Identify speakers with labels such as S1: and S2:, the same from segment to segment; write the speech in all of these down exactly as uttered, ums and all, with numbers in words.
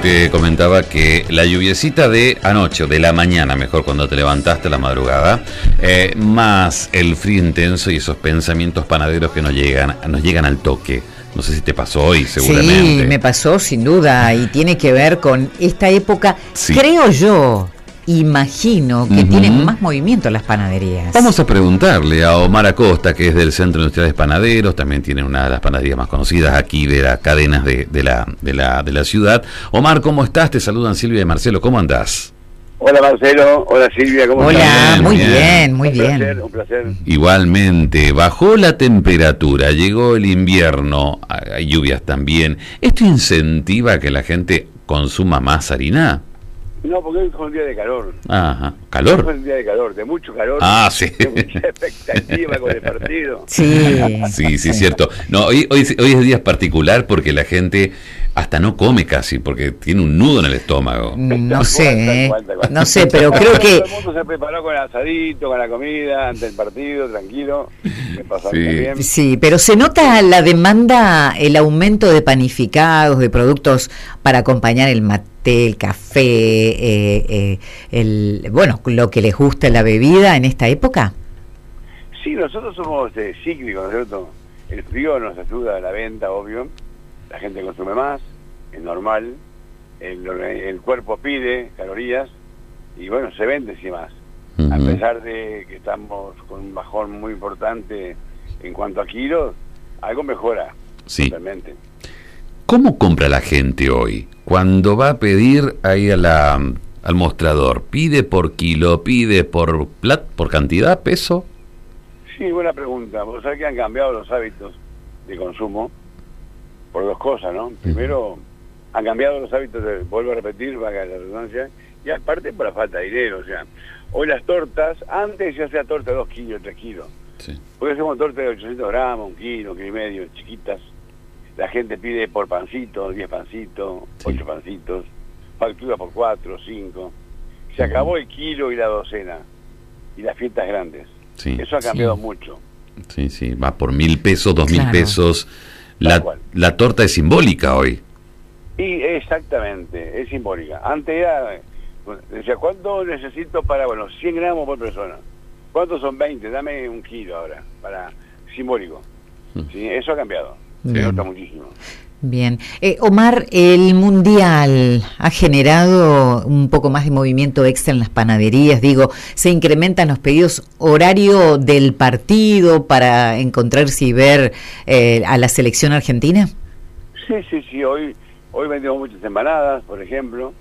S1: te comentaba que la lluviecita de anoche, o de la mañana, mejor, cuando te levantaste a la madrugada, eh, más el frío intenso y esos pensamientos panaderos que nos llegan, nos llegan al toque. No sé si te pasó hoy, seguramente.
S2: Sí, me pasó sin duda, y tiene que ver con esta época,
S1: sí.
S2: creo yo, imagino que uh-huh. tienen más movimiento las panaderías.
S1: Vamos a preguntarle a Omar Acosta, que es del Centro de Industriales Panaderos, también tiene una de las panaderías más conocidas aquí de las cadenas de, de, la, de, la, de la ciudad. Omar, ¿cómo estás? Te saludan Silvia y Marcelo, ¿cómo andás?
S3: Hola Marcelo, hola Silvia, ¿cómo
S2: hola,
S3: estás?
S2: Hola, muy bien, bien muy
S3: un
S2: bien.
S3: Placer, un placer.
S1: Igualmente, bajó la temperatura, llegó el invierno, hay lluvias también. ¿Esto incentiva que la gente consuma más harina?
S3: No, porque hoy fue un día de calor.
S1: Ajá, ¿calor?
S3: Hoy fue un día de calor, de mucho calor.
S1: Ah, sí.
S3: De mucha expectativa con el partido.
S2: Sí,
S1: sí, sí, cierto. No, hoy, hoy, hoy es día particular porque la gente hasta no come casi, porque tiene un nudo en el estómago.
S2: No sé, eh. no sé, pero creo que...
S3: Todo el mundo se preparó con el asadito, con la comida, ante el partido, tranquilo. Me pasó
S1: sí.
S3: bien.
S2: Sí, pero se nota la demanda, el aumento de panificados, de productos para acompañar el mate, el café, eh, eh, el bueno, lo que les gusta la bebida en esta época.
S3: Sí, nosotros somos eh, cíclicos, ¿no es cierto? El frío nos ayuda a la venta, obvio. La gente consume más, es normal. El, el cuerpo pide calorías y bueno, se vende sí más. Uh-huh. A pesar de que estamos con un bajón muy importante en cuanto a kilos, algo mejora.
S1: Sí.
S3: Realmente.
S1: ¿Cómo compra la gente hoy? Cuando va a pedir ahí a la, al mostrador, ¿pide por kilo, pide por plat, por cantidad, peso?
S3: Sí, buena pregunta. Vos sabés que han cambiado los hábitos de consumo por dos cosas, ¿no? Primero, han cambiado los hábitos, de, vuelvo a repetir, valga la redundancia, y aparte por la falta de dinero. O sea, hoy las tortas, antes se hacía torta de dos kilos, tres kilos.
S1: Sí.
S3: Hoy hacemos torta de ochocientos gramos, un kilo, un kilo y medio, chiquitas. La gente pide por pancito, diez pancitos, sí. ocho pancitos, factura por cuatro, cinco. Se acabó el kilo y la docena, y las fiestas grandes.
S1: Sí.
S3: Eso ha cambiado
S1: sí.
S3: mucho.
S1: Sí, sí, va por mil pesos, dos
S2: claro.
S1: mil pesos. La, la torta es simbólica hoy.
S3: Y exactamente, es simbólica. Antes era, decía, ¿cuánto necesito para, bueno, cien gramos por persona? ¿Cuántos son veinte? Dame un kilo ahora, para simbólico. ¿Sí? Eso ha cambiado. Se nota muchísimo.
S2: Bien. Eh, Omar, el Mundial ha generado un poco más de movimiento extra en las panaderías. Digo, ¿se incrementan los pedidos horario del partido para encontrarse y ver eh, a la selección argentina?
S3: Sí, sí, sí. Hoy hoy vendimos muchas empanadas, por ejemplo.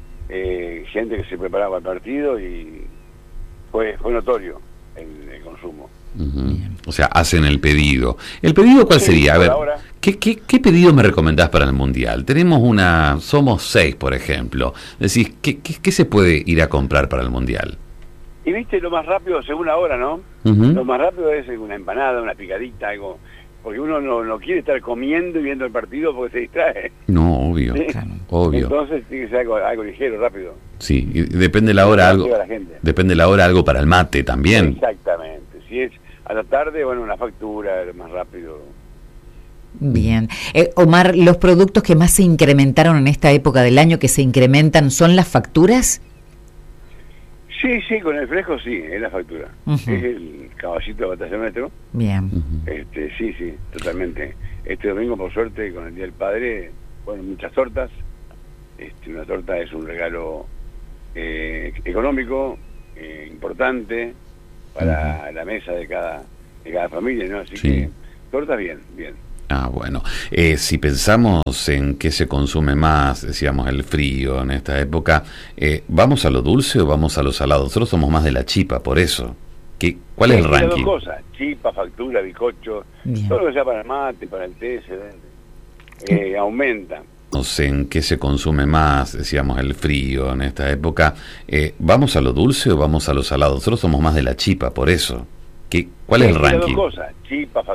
S3: Eh, gente que se preparaba para el partido y fue, fue notorio el, el consumo.
S1: Uh-huh. O sea, hacen el pedido. ¿El pedido cuál sí, sería? A ver, ¿qué, qué, ¿qué pedido me recomendás para el Mundial? Tenemos una, somos seis, por ejemplo. Decís, ¿qué, qué, qué se puede ir a comprar para el Mundial?
S3: Y viste, lo más rápido, según la hora, ¿no? Uh-huh. Lo más rápido es una empanada, una picadita, algo. Porque uno no, no quiere estar comiendo y viendo el partido porque se distrae.
S1: No, obvio,
S3: ¿sí?
S1: Claro, obvio.
S3: Entonces tiene que ser algo, algo ligero, rápido.
S1: Sí, y depende de la hora, algo.
S3: La
S1: depende de la hora, algo para el mate también.
S3: Exactamente. Si es a la tarde, bueno, una factura, más rápido.
S2: Bien. Eh, Omar, ¿los productos que más se incrementaron en esta época del año, que se incrementan, son las facturas?
S3: Sí, sí, con el fresco sí, es la factura. Uh-huh. Es el caballito de batalla metro.
S2: Bien.
S3: Uh-huh. Este, sí, sí, totalmente. Este domingo, por suerte, con el Día del Padre, bueno, muchas tortas. Este, una torta es un regalo eh, económico, eh, importante, para uh-huh. la mesa de cada de cada familia, ¿no? Así sí. que tortas bien, bien.
S1: Ah, bueno. Eh, si pensamos en qué se consume más, decíamos el frío en esta época, eh, ¿vamos a lo dulce o vamos a lo salado? Nosotros somos más de la chipa, por eso. ¿Qué, ¿Cuál sí, es el ranking?
S3: Las dos cosas, chipa, factura, bizcocho, bien. Todo lo que sea para el mate, para el té, se eh, aumenta.
S1: No sé en qué se consume más, decíamos el frío en esta época, eh, ¿vamos a lo dulce o vamos a lo salado? Nosotros somos más de la chipa, por eso. ¿Qué, ¿Cuál sí, es el ranking?
S3: Las dos cosas, chipa, factura.